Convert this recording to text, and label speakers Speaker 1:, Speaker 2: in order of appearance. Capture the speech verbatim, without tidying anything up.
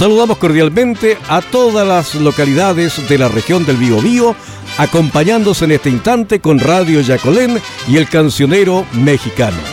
Speaker 1: Saludamos cordialmente a todas las localidades de la región del Biobío, acompañándose en este instante con Radio Yacolén y el Cancionero Mexicano.